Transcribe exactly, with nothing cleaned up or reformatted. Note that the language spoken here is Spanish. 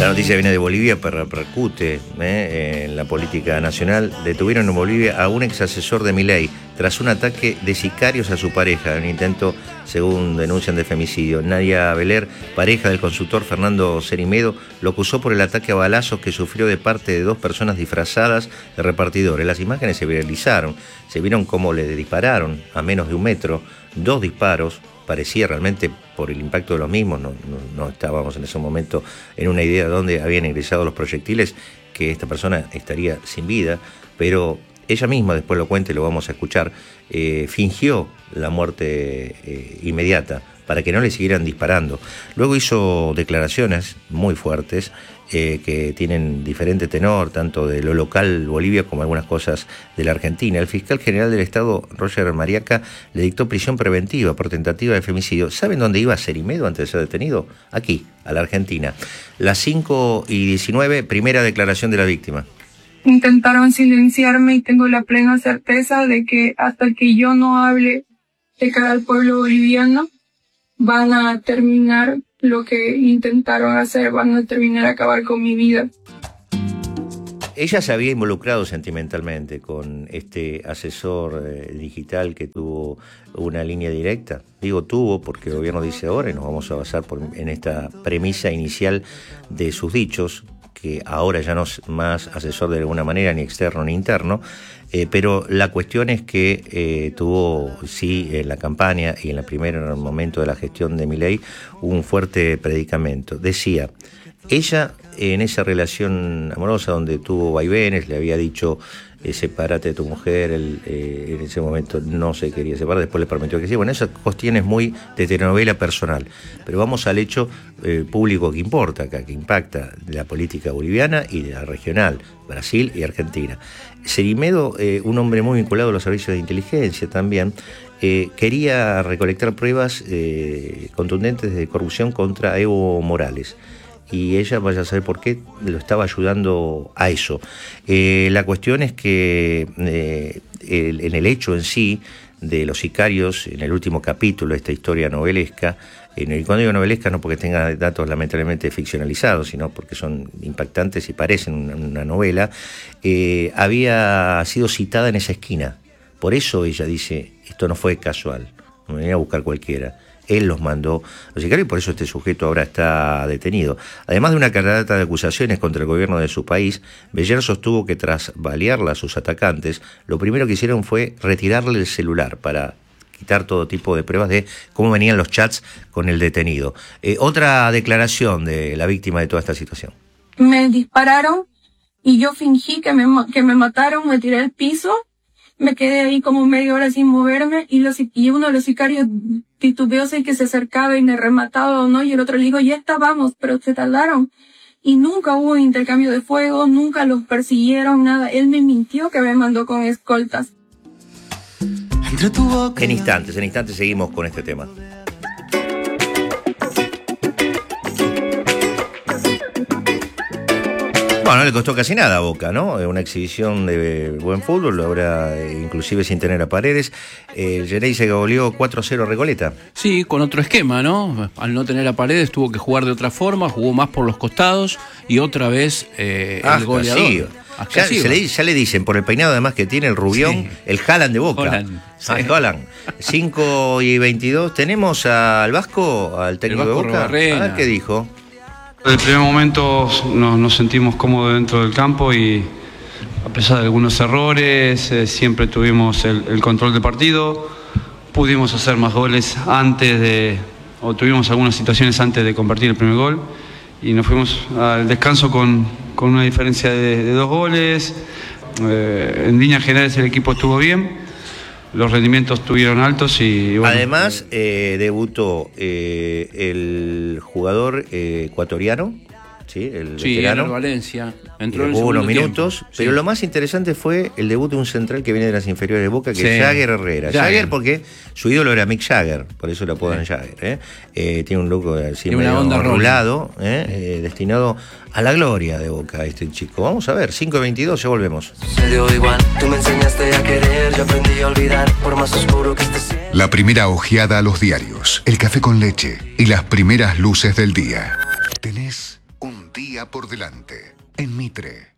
La noticia viene de Bolivia, pero repercute eh, en la política nacional. Detuvieron en Bolivia a un ex asesor de Milei tras un ataque de sicarios a su pareja, un intento, según denuncian, de femicidio. Nadia Beler, pareja del consultor Fernando Cerimedo, lo acusó por el ataque a balazos que sufrió de parte de dos personas disfrazadas de repartidores. Las imágenes se viralizaron, se vieron cómo le dispararon a menos de un metro, dos disparos. Parecía realmente, por el impacto de los mismos, no, no, no estábamos en ese momento en una idea de dónde habían ingresado los proyectiles, que esta persona estaría sin vida, pero ella misma, después lo cuenta y lo vamos a escuchar, eh, fingió la muerte eh, inmediata para que no le siguieran disparando. Luego hizo declaraciones muy fuertes eh, que tienen diferente tenor, tanto de lo local Bolivia como algunas cosas de la Argentina. El fiscal general del Estado, Roger Mariaca, le dictó prisión preventiva por tentativa de femicidio. ¿Saben dónde iba Cerimedo antes de ser detenido? Aquí, a la Argentina. Las cinco y diecinueve, primera declaración de la víctima. Intentaron silenciarme y tengo la plena certeza de que hasta que yo no hable de cara al pueblo boliviano, van a terminar lo que intentaron hacer, van a terminar a acabar con mi vida. Ella se había involucrado sentimentalmente con este asesor eh, digital que tuvo una línea directa. Digo tuvo porque el gobierno dice ahora, y nos vamos a basar por, en esta premisa inicial de sus dichos, que ahora ya no es más asesor de alguna manera, ni externo ni interno, eh, pero la cuestión es que eh, tuvo, sí, en la campaña y en el primer momento de la gestión de Milei, un fuerte predicamento. Decía, ella en esa relación amorosa donde tuvo vaivenes, le había dicho, eh, sepárate de tu mujer, él, eh, en ese momento no se quería separar, después le prometió que sí. Bueno, esas cuestiones muy de telenovela personal, pero vamos al hecho eh, público que importa acá, que impacta de la política boliviana y de la regional, Brasil y Argentina. Cerimedo, eh, un hombre muy vinculado a los servicios de inteligencia también, eh, quería recolectar pruebas eh, contundentes de corrupción contra Evo Morales. Y ella, vaya a saber por qué, lo estaba ayudando a eso. Eh, la cuestión es que eh, el, en el hecho en sí de los sicarios, en el último capítulo de esta historia novelesca, en el, cuando digo novelesca no porque tenga datos lamentablemente ficcionalizados, sino porque son impactantes y parecen una, una novela, eh, había sido citada en esa esquina. Por eso ella dice, esto no fue casual, no venía a buscar cualquiera. Él los mandó los sicarios y por eso este sujeto ahora está detenido. Además de una carreta de acusaciones contra el gobierno de su país, Beller sostuvo que tras balearla a sus atacantes, lo primero que hicieron fue retirarle el celular para quitar todo tipo de pruebas de cómo venían los chats con el detenido. Eh, otra declaración de la víctima de toda esta situación. Me dispararon y yo fingí que me, que me mataron, me tiré al piso. Me quedé ahí como media hora sin moverme y, los, y uno de los sicarios titubeó y que se acercaba y me remataba o no, y el otro le dijo, ya está, vamos, pero se tardaron. Y nunca hubo intercambio de fuego, nunca los persiguieron, nada. Él me mintió que me mandó con escoltas. En instantes, en instantes seguimos con este tema. Bueno, no le costó casi nada a Boca, ¿no? Una exhibición de buen fútbol, ahora inclusive sin tener a Paredes. El Geray se goleó cuatro a cero a Recoleta. Sí, con otro esquema, ¿no? Al no tener a Paredes tuvo que jugar de otra forma, jugó más por los costados y otra vez eh, el goleador. Sí. Ya, se le, ya le dicen, por el peinado además que tiene el rubión, sí. El Haaland de Boca. Haaland, sí. Ah, Haaland. cinco y veintidós. Tenemos al Vasco, al técnico de Boca. Robarrena. A ver qué dijo. En el primer momento nos, nos sentimos cómodos dentro del campo y a pesar de algunos errores, eh, siempre tuvimos el, el control del partido. Pudimos hacer más goles antes de, o tuvimos algunas situaciones antes de convertir el primer gol y nos fuimos al descanso con, con una diferencia de, de dos goles. Eh, en líneas generales el equipo estuvo bien. Los rendimientos estuvieron altos y... Bueno, además, eh, debutó eh, el jugador eh, ecuatoriano, ¿sí? El sí, veterano. Ener Valencia. Entró en jugó unos minutos, tiempo. pero sí. Lo más interesante fue el debut de un central que viene de las inferiores de Boca, que sí. es Jagger Herrera. Jagger. Jagger porque su ídolo era Mick Jagger, por eso lo apodan sí. Jagger. ¿eh? Eh, tiene un look así medio enrulado, ¿eh? Eh, destinado a la gloria de Boca este chico. Vamos a ver, cinco y veintidós, ya volvemos. Igual, tú me enseñaste a querer, yo aprendí a olvidar, por más oscuro que esté siendo. La primera ojeada a los diarios, el café con leche y las primeras luces del día. Tenés un un día por delante. En Mitre,